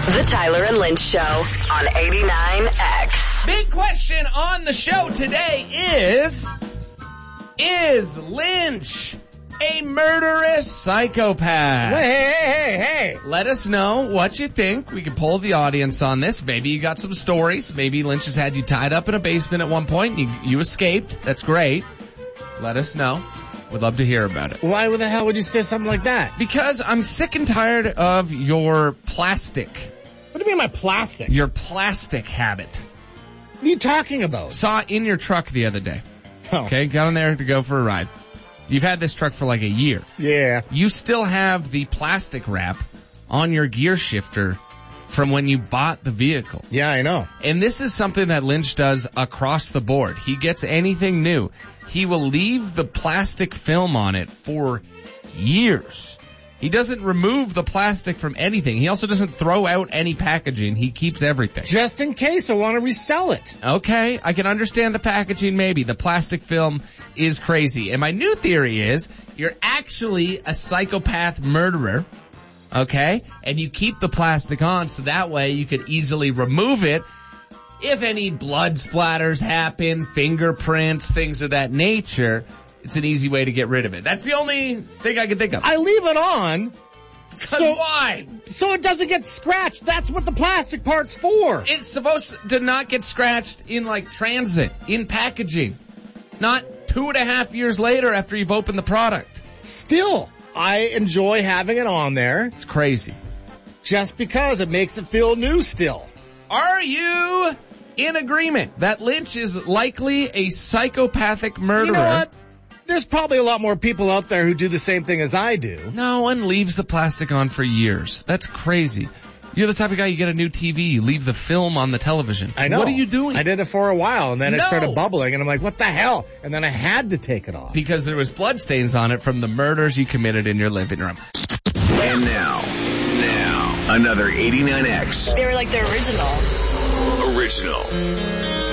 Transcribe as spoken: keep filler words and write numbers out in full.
The Tyler and Lynch Show on eighty-nine X. Big question on the show today is, is Lynch a murderous psychopath? Hey, hey, hey, hey. Let us know what you think. We can poll the audience on this. Maybe you got some stories. Maybe Lynch has had you tied up in a basement at one point and you, you escaped. That's great. Let us know. We'd love to hear about it. Why the hell would you say something like that? Because I'm sick and tired of your plastic. What do you mean my plastic? Your plastic habit. What are you talking about? Saw it in your truck the other day. Oh. Okay, got in there to go for a ride. You've had this truck for like a year. Yeah. You still have the plastic wrap on your gear shifter from when you bought the vehicle. Yeah, I know. And this is something that Lynch does across the board. He gets anything new, he will leave the plastic film on it for years. He doesn't remove the plastic from anything. He also doesn't throw out any packaging. He keeps everything. Just in case I want to resell it. Okay, I can understand the packaging maybe. The plastic film is crazy. And my new theory is you're actually a psychopath murderer. Okay? And you keep the plastic on so that way you could easily remove it if any blood splatters happen, fingerprints, things of that nature. It's an easy way to get rid of it. That's the only thing I can think of. I leave it on. So why? So it doesn't get scratched. That's what the plastic part's for. It's supposed to not get scratched in like transit, in packaging. Not two and a half years later after you've opened the product. Still, I enjoy having it on there. It's crazy. Just because it makes it feel new still. Are you in agreement that Lynch is likely a psychopathic murderer? You know what? There's probably a lot more people out there who do the same thing as I do. No one leaves the plastic on for years. That's crazy. You're the type of guy, you get a new T V, you leave the film on the television. I know. What are you doing? I did it for a while, and then No. it started bubbling, and I'm like, what the hell? And then I had to take it off. Because there was bloodstains on it from the murders you committed in your living room. And now, now, another eighty-nine X They were like the original. original.